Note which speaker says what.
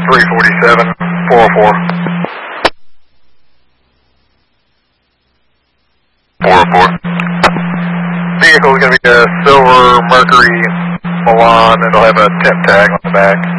Speaker 1: 347, 404. 404. Vehicle is going to be a silver Mercury Milan. It'll have a temp tag on the back.